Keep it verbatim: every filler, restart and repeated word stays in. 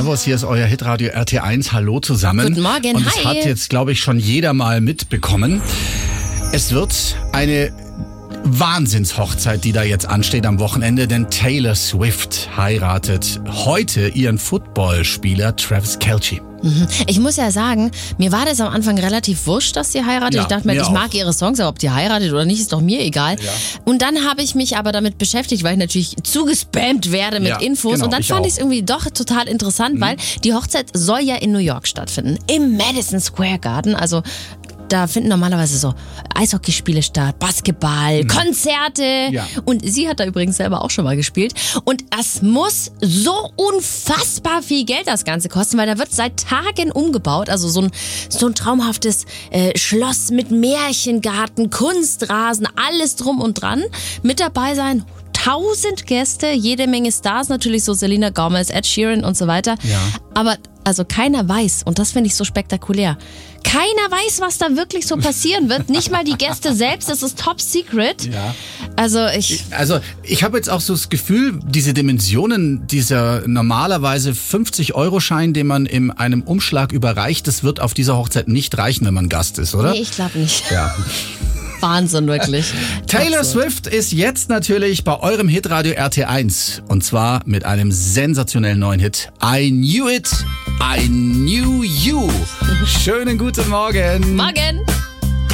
Servus, hier ist euer Hitradio R T eins. Hallo zusammen. Guten Morgen, Und das hi. hat jetzt, glaube ich, schon jeder mal mitbekommen. Es wird eine Wahnsinnshochzeit, die da jetzt ansteht am Wochenende, denn Taylor Swift heiratet heute ihren Footballspieler Travis Kelce. Ich muss ja sagen, mir war das am Anfang relativ wurscht, dass sie heiratet. Ja, ich dachte mir, mir ich auch. mag ihre Songs, aber ob die heiratet oder nicht, ist doch mir egal. Ja. Und dann habe ich mich aber damit beschäftigt, weil ich natürlich zugespammt werde mit Ja, Infos. genau, und dann ich fand auch. ich es irgendwie doch total interessant, weil die Hochzeit soll ja in New York stattfinden. Im Madison Square Garden. Also da finden normalerweise so Eishockeyspiele statt, Basketball, Konzerte. Ja. Und sie hat da übrigens selber auch schon mal gespielt. Und es muss so unfassbar viel Geld das Ganze kosten, weil da wird seit Tagen umgebaut. Also so ein, so ein traumhaftes äh, Schloss mit Märchengarten, Kunstrasen, alles drum und dran. Mit dabei sein tausend Gäste, jede Menge Stars, natürlich so Selena Gomez, Ed Sheeran und so weiter. Ja. Aber also keiner weiß, und das finde ich so spektakulär, keiner weiß, was da wirklich so passieren wird. Nicht mal die Gäste selbst, das ist top secret. Ja. Also ich... Also ich habe jetzt auch so das Gefühl, diese Dimensionen, dieser normalerweise fünfzig-Euro-Schein, den man in einem Umschlag überreicht, das wird auf dieser Hochzeit nicht reichen, wenn man Gast ist, oder? Nee, ich glaube nicht. Ja. Wahnsinn, wirklich. Taylor Absurd. Swift ist jetzt natürlich bei eurem Hitradio R T eins. Und zwar mit einem sensationellen neuen Hit. I Knew It, I Knew You. Schönen guten Morgen. Morgen!